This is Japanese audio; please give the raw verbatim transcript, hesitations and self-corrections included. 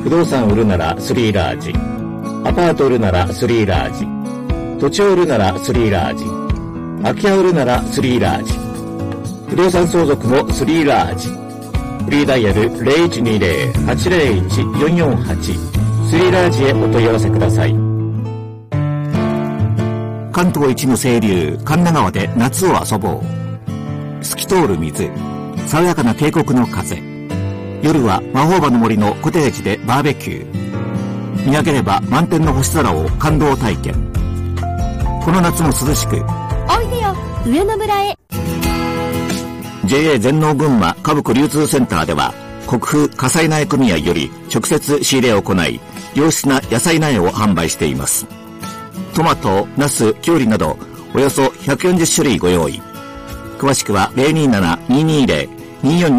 不動産売るならスリーラージ、アパート売るならスリーラージ、土地を売るならスリーラージ、空き家売るならスリーラージ、不動産相続もスリーラージ。フリーダイヤル ゼロいちにゼロ はちゼロいち よんよんはち スリーラージへお問い合わせください。 関東一の清流神田川で夏を遊ぼう。透き通る水、爽やかな渓谷の風、夜は魔法場の森のコテージでバーベキュー。見上げれば満天の星空を感動体験。この夏も涼しくおいでよ上野村へ。 ジェイエー 全農群馬株子流通センターでは国府火災苗組合より直接仕入れを行い、良質な野菜苗を販売しています。トマト、ナス、キュウリなどおよそひゃくよんじゅっしゅるいご用意。詳しくは ゼロにーなな にーにーゼロ にーよん